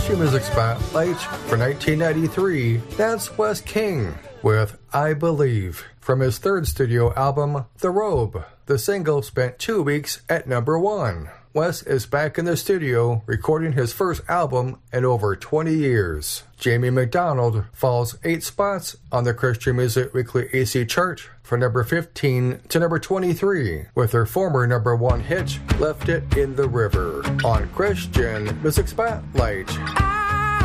Christian Music Spotlight for 1993, that's Wes King with I Believe from his third studio album, The Robe. The single spent 2 weeks at number 1. Wes is back in the studio recording his first album in over 20 years. Jamie McDonald falls 8 spots on the Christian Music Weekly AC chart from number 15 to number 23, with her former number 1 hit, Left It in the River, on Christian Music Spotlight.